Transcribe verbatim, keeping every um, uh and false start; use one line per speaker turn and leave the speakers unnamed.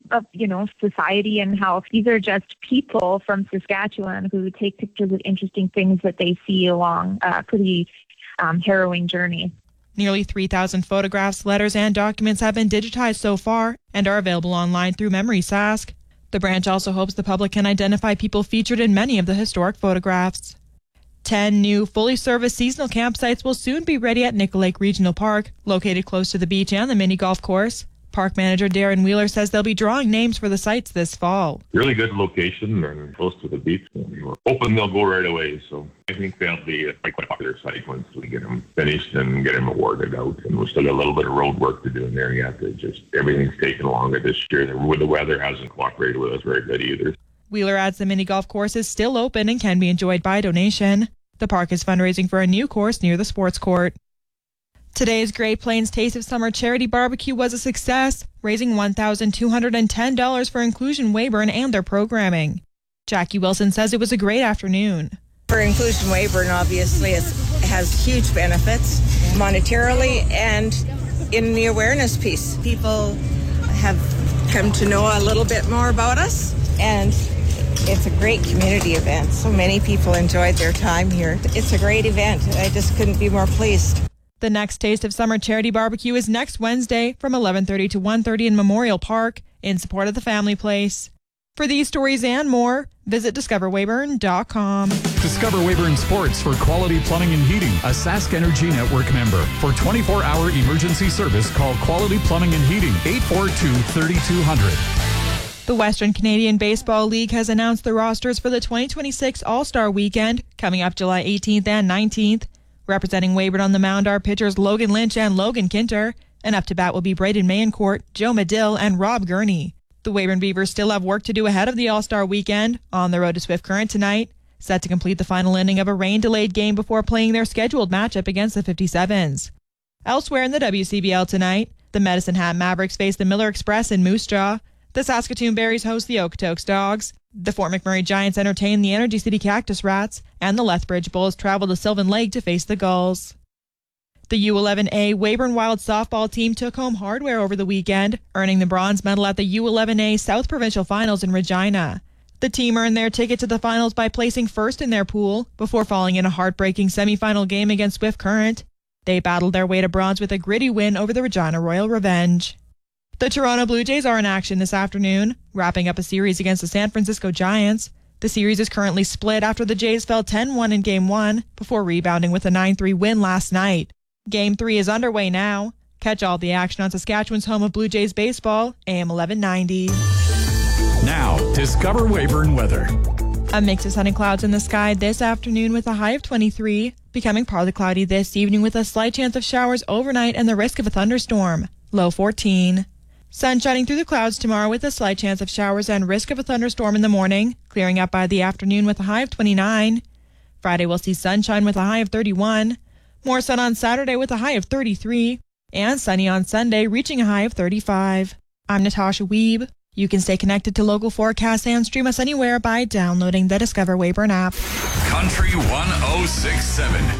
of, you know, society and how these are just people from Saskatchewan who take pictures of interesting things that they see along a pretty um, harrowing journey.
Nearly three thousand photographs, letters, and documents have been digitized so far and are available online through Memory Sask. The branch also hopes the public can identify people featured in many of the historic photographs. Ten new fully serviced seasonal campsites will soon be ready at Nickel Lake Regional Park, located close to the beach and the mini golf course. Park manager Darren Wheeler says they'll be drawing names for the sites this fall.
Really good location and close to the beach. We're hoping they'll go right away. So I think they'll be a quite popular site once we get them finished and get them awarded out. And we've still got a little bit of road work to do in there yet. It just everything's taken longer this year. The weather hasn't cooperated with us very good either.
Wheeler adds the mini golf course is still open and can be enjoyed by donation. The park is fundraising for a new course near the sports court. Today's Great Plains Taste of Summer charity barbecue was a success, raising one thousand two hundred ten dollars for Inclusion Weyburn and their programming. Jackie Wilson says it was a great afternoon.
For Inclusion Weyburn, obviously, it has huge benefits monetarily and in the awareness piece. People have come to know a little bit more about us, and it's a great community event. So many people enjoyed their time here. It's a great event. I just couldn't be more pleased.
The next Taste of Summer charity barbecue is next Wednesday from eleven thirty to one thirty in Memorial Park in support of the Family Place. For these stories and more, visit discover weyburn dot com.
Discover Weyburn Sports for Quality Plumbing and Heating, a Sask Energy Network member. For twenty-four hour emergency service, call Quality Plumbing and Heating, eight four two, three two zero zero.
The Western Canadian Baseball League has announced the rosters for the twenty twenty-six All-Star Weekend, coming up July eighteenth and nineteenth. Representing Weyburn on the mound are pitchers Logan Lynch and Logan Kinter, and up to bat will be Braden Mayencourt, Joe Medill, and Rob Gurney. The Weyburn Beavers still have work to do ahead of the All-Star Weekend, on the road to Swift Current tonight, set to complete the final inning of a rain-delayed game before playing their scheduled matchup against the fifty-sevens. Elsewhere in the W C B L tonight, the Medicine Hat Mavericks face the Miller Express in Moose Jaw. The Saskatoon Berries host the Okotoks Dogs. The Fort McMurray Giants entertain the Energy City Cactus Rats, and the Lethbridge Bulls travel to Sylvan Lake to face the Gulls. The U eleven A Weyburn Wild softball team took home hardware over the weekend, earning the bronze medal at the U eleven A South Provincial Finals in Regina. The team earned their ticket to the finals by placing first in their pool, before falling in a heartbreaking semifinal game against Swift Current. They battled their way to bronze with a gritty win over the Regina Royal Revenge. The Toronto Blue Jays are in action this afternoon, wrapping up a series against the San Francisco Giants. The series is currently split after the Jays fell ten one in Game one, before rebounding with a nine three win last night. Game three is underway now. Catch all the action on Saskatchewan's home of Blue Jays baseball, A M eleven ninety.
Now, discover Weyburn weather.
A mix of sun and clouds in the sky this afternoon with a high of twenty-three, becoming partly cloudy this evening with a slight chance of showers overnight and the risk of a thunderstorm, low fourteen. Sun shining through the clouds tomorrow with a slight chance of showers and risk of a thunderstorm in the morning, clearing up by the afternoon with a high of twenty-nine. Friday will see sunshine with a high of thirty-one. More sun on Saturday with a high of thirty-three. And sunny on Sunday, reaching a high of thirty-five. I'm Natasha Weeb. You can stay connected to local forecasts and stream us anywhere by downloading the Discover Weyburn app.
Country one oh six point seven.